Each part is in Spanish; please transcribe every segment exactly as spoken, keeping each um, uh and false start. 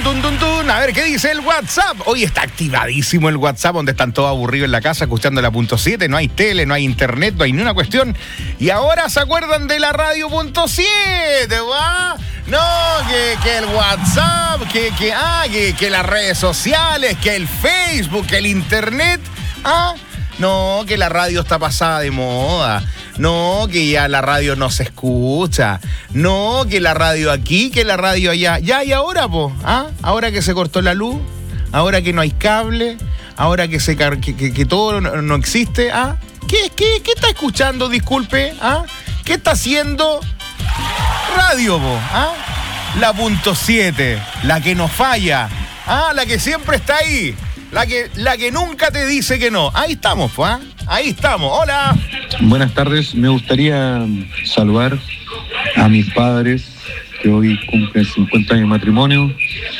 tun, tun, tun, tun. A ver, ¿qué dice el WhatsApp? Hoy está activadísimo el WhatsApp, donde están todos aburridos en la casa escuchando la punto siete. No hay tele, no hay internet, no hay ni una cuestión. Y ahora se acuerdan de la radio punto siete, ¿va? No, que, que el WhatsApp, que, que, ah, que, que las redes sociales, que el Facebook, que el internet. Ah, no, que la radio está pasada de moda. No, que ya la radio no se escucha. No, que la radio aquí, que la radio allá. Ya, y ahora, po, ¿ah? Ahora que se cortó la luz, ahora que no hay cable, ahora que se que, que, que todo no, no existe, ¿ah? ¿Qué, qué, ¿Qué está escuchando, disculpe? ¿Ah? ¿Qué está haciendo? Radio, po, ¿ah? La punto siete, la que no falla, ¿ah? La que siempre está ahí. La que, la que nunca te dice que no. Ahí estamos, pues, ¿eh? Ahí estamos. Hola. Buenas tardes. Me gustaría saludar a mis padres que hoy cumplen cincuenta años de matrimonio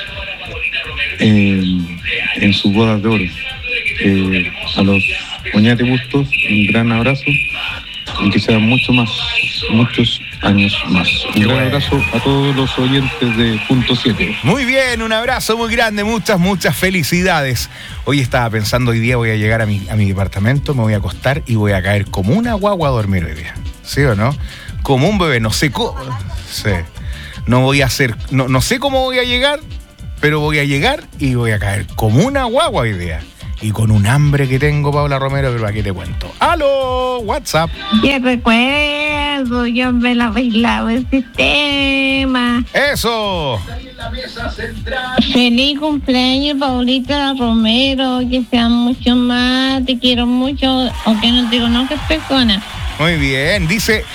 eh, en sus bodas de oro. Eh, a los Oñate Bustos, un gran abrazo y que sean mucho más, muchos años más. Un gran abrazo a todos los oyentes de punto siete. Muy bien, un abrazo muy grande, muchas, muchas felicidades. Hoy estaba pensando, hoy día voy a llegar a mi, a mi departamento, me voy a acostar y voy a caer como una guagua a dormir hoy día. ¿Sí o no? Como un bebé, no sé cómo. Sí. No voy a hacer, no, no sé cómo voy a llegar, pero voy a llegar y voy a caer como una guagua hoy día. Y con un hambre que tengo, Paula Romero, pero aquí te cuento. ¡Aló! WhatsApp. Yo recuerdo, yo me la bailaba el sistema. ¡Eso! Feliz cumpleaños, Paulita Romero, que sean mucho más, te quiero mucho, aunque no te conozcas persona. Muy bien, dice...